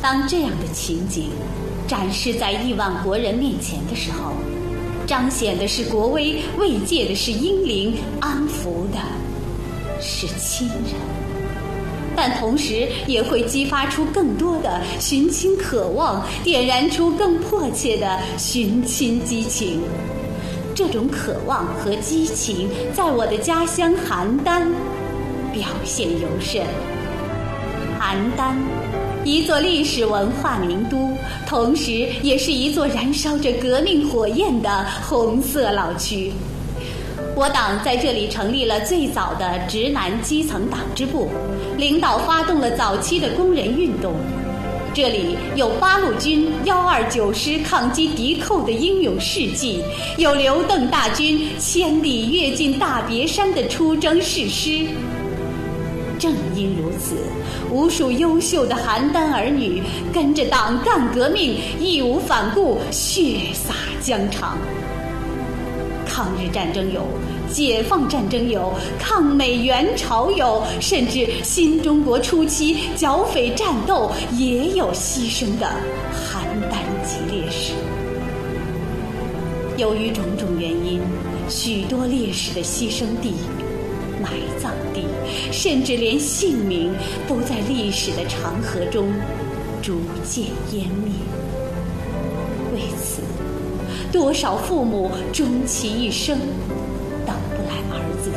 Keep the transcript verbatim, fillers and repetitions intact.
当这样的情景展示在亿万国人面前的时候，彰显的是国威，慰藉的是英灵，安抚的是亲人，但同时也会激发出更多的寻亲渴望，点燃出更迫切的寻亲激情。这种渴望和激情在我的家乡邯郸表现尤甚。邯郸，一座历史文化名都，同时也是一座燃烧着革命火焰的红色老区。我党在这里成立了最早的直男基层党支部，领导发动了早期的工人运动。这里有八路军幺二九师抗击敌寇的英勇事迹，有刘邓大军千里跃进大别山的出征誓师。正因如此，无数优秀的邯郸儿女跟着党干革命，义无反顾，血洒疆场。抗日战争有，解放战争有，抗美援朝有，甚至新中国初期剿匪战斗也有牺牲的邯郸籍烈士。由于种种原因，许多烈士的牺牲地、埋葬地，甚至连姓名都在历史的长河中逐渐湮灭。为此，多少父母终其一生